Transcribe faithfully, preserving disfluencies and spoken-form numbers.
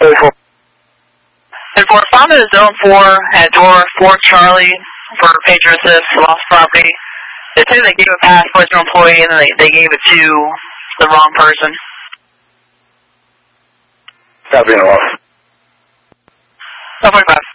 thirty-four. thirty-four, found in zone four at door four Charlie for pager assist, lost property. They say they gave a passport to an employee and then they, they gave it to the wrong person. Copy and lost. seven forty-five.